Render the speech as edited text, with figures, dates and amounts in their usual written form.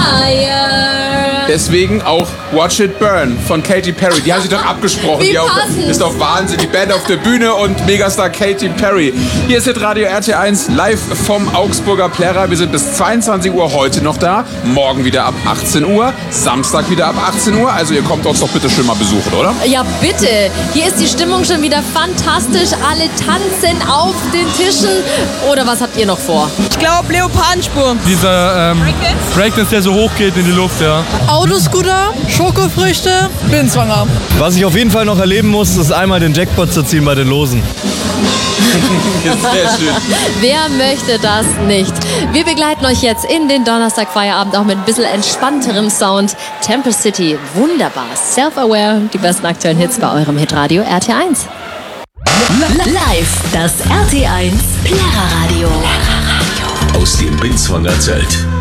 Deswegen auch Watch It Burn von Katy Perry. Die haben sich doch abgesprochen. Wie Ist doch Wahnsinn. Die Band auf der Bühne und Megastar Katy Perry. Hier ist Radio RT1 live vom Augsburger Plärrer. Wir sind bis 22 Uhr heute noch da. Morgen wieder ab 18 Uhr. Samstag wieder ab 18 Uhr. Also ihr kommt uns doch bitte schön mal besuchen, oder? Ja, bitte. Hier ist die Stimmung schon wieder fantastisch. Alle tanzen auf den Tischen. Oder was habt ihr noch vor? Ich glaube Leopardenspur. Dieser Breakdance, der so hoch geht in die Luft, ja. Autoscooter, Schokofrüchte, bin schwanger. Was ich auf jeden Fall noch erleben muss, ist einmal den Jackpot zu ziehen bei den Losen. Sehr schön. Wer möchte das nicht? Wir begleiten euch jetzt in den Donnerstagfeierabend auch mit ein bisschen entspannterem Sound. Temple City, wunderbar. Self-Aware, die besten aktuellen Hits bei eurem Hitradio RT1. Live, das RT1 Plärrer Radio. Aus dem Binswanger Zelt.